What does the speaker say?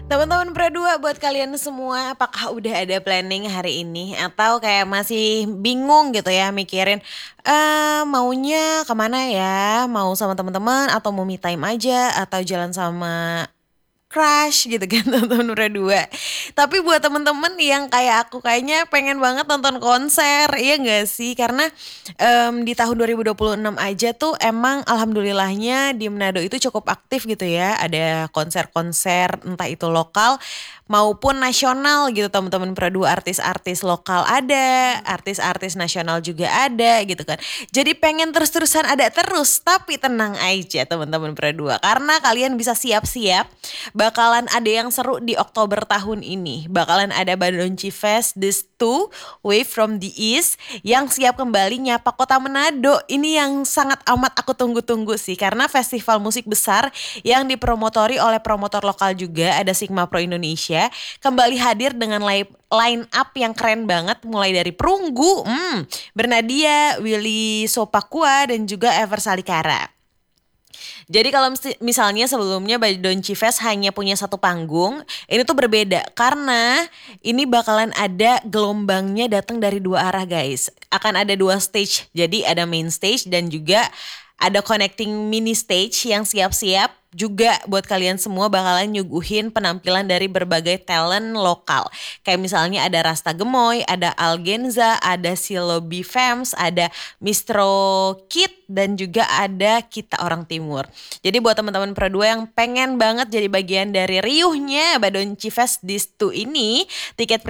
Teman-teman Pro 2 buat kalian semua, apakah udah ada planning hari ini? Atau kayak masih bingung gitu ya mikirin, maunya kemana ya? Mau sama teman-teman atau mau me time aja? Atau jalan sama crush gitu kan teman-teman Pro 2. Tapi buat temen-temen yang kayak aku kayaknya pengen banget nonton konser, iya nggak sih? Karena di tahun 2026 aja tuh emang alhamdulillahnya di Manado itu cukup aktif gitu ya. Ada konser-konser entah itu lokal maupun nasional gitu teman-teman Pro 2, artis-artis lokal ada, artis-artis nasional juga ada gitu kan. Jadi pengen terus-terusan ada terus, tapi tenang aja teman-teman Pro 2 karena kalian bisa siap-siap bakalan ada yang seru di Oktober tahun ini. Bakalan ada Badonci Fest This 2 Wave from the East yang siap kembali nyapa kota Manado. Ini yang sangat amat aku tunggu-tunggu sih karena festival musik besar yang dipromotori oleh promotor lokal juga, ada Sigma Pro Indonesia, kembali hadir dengan line up yang keren banget mulai dari Perunggu, Bernadia, Willy Sopakua dan juga Ever Salikara. Jadi kalau misalnya sebelumnya Badonci Fest hanya punya satu panggung, ini tuh berbeda karena ini bakalan ada gelombangnya datang dari dua arah guys. Akan ada dua stage, jadi ada main stage dan juga ada connecting mini stage yang siap-siap juga buat kalian semua bakalan nyuguhin penampilan dari berbagai talent lokal. Kayak misalnya ada Rasta Gemoy, ada Algenza, ada Silobi Fems, ada Mistro Kid dan juga ada Kita Orang Timur. Jadi buat teman-teman Pro 2 yang pengen banget jadi bagian dari riuhnya Badonci Fest This 2 ini, tiket